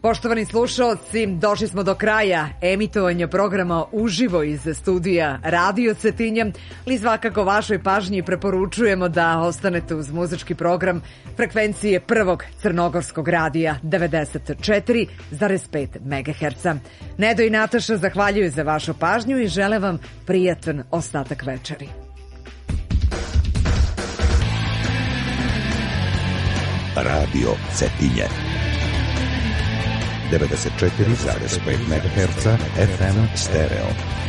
Poštovani slušalci, došli smo do kraja emitovanja programa uživo iz studija Radio Cetinja, ali svakako vašoj pažnji preporučujemo da ostanete uz muzički program frekvencije prvog crnogorskog radija 94,5 MHz. Nedo i Nataša zahvaljuju za vašu pažnju i žele vam prijatan ostatak večeri. Radio Cetinje 94,5 MHz FM stereo.